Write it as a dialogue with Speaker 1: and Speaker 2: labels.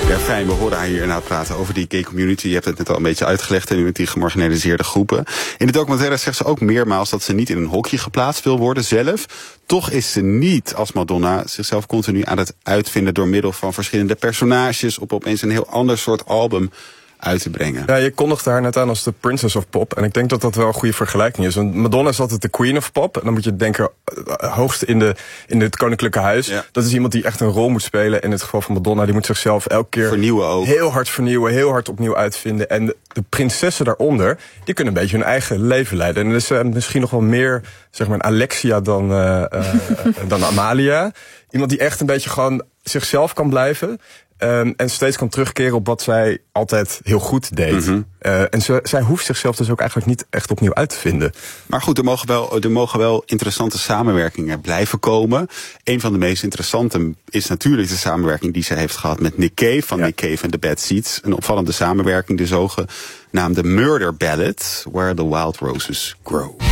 Speaker 1: Ja, fijn. We horen haar hier inderdaad praten over die gay community. Je hebt het net al een beetje uitgelegd en met die gemarginaliseerde groepen. In de documentaire zegt ze ook meermaals dat ze niet in een hokje geplaatst wil worden zelf. Toch is ze niet als Madonna zichzelf continu aan het uitvinden door middel van verschillende personages op opeens een heel ander soort album uit te brengen.
Speaker 2: Ja, je kondigde haar net aan als de Princess of Pop. En ik denk dat dat wel een goede vergelijking is. Want Madonna is altijd de Queen of Pop. En dan moet je denken, hoogst in het koninklijke huis. Ja. Dat is iemand die echt een rol moet spelen. In het geval van Madonna, die moet zichzelf elke keer
Speaker 1: vernieuwen ook.
Speaker 2: Heel hard vernieuwen, heel hard opnieuw uitvinden. En de prinsessen daaronder, die kunnen een beetje hun eigen leven leiden. En er is misschien nog wel meer, zeg maar, een Alexia dan Amalia. Iemand die echt een beetje gewoon zichzelf kan blijven. En steeds kan terugkeren op wat zij altijd heel goed deed. Mm-hmm. En zij hoeft zichzelf dus ook eigenlijk niet echt opnieuw uit te vinden.
Speaker 1: Maar goed, er mogen wel interessante samenwerkingen blijven komen. Een van de meest interessante is natuurlijk de samenwerking die ze heeft gehad met Nick Cave van Nick Cave en The Bad Seeds. Een opvallende samenwerking, de zogenaamde Murder Ballad, Where the Wild Roses Grow.